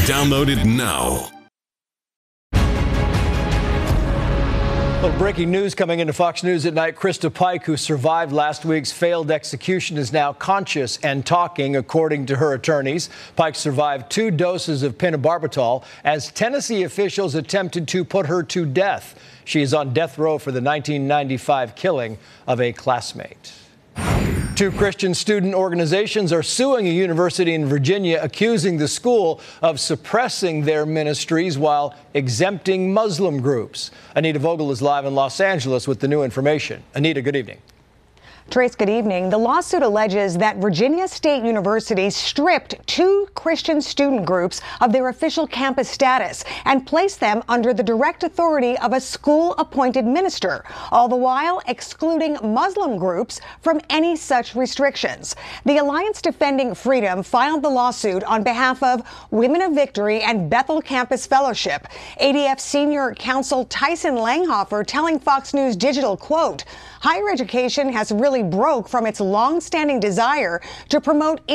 Download it now. Well, breaking news coming into Fox News at night. Krista Pike, who survived last week's failed execution, is now conscious and talking, according to her attorneys. Pike survived 2 doses of pentobarbital as Tennessee officials attempted to put her to death. She is on death row for the 1995 killing of a classmate. 2 Christian student organizations are suing a university in Virginia, accusing the school of suppressing their ministries while exempting Muslim groups. Anita Vogel is live in Los Angeles with the new information. Anita, good evening. Trace, good evening. The lawsuit alleges that Virginia State University stripped 2 Christian student groups of their official campus status and placed them under the direct authority of a school-appointed minister, all the while excluding Muslim groups from any such restrictions. The Alliance Defending Freedom filed the lawsuit on behalf of Women of Victory and Bethel Campus Fellowship. ADF senior counsel Tyson Langhofer telling Fox News Digital, quote, "Higher education has really broke from its long-standing desire to promote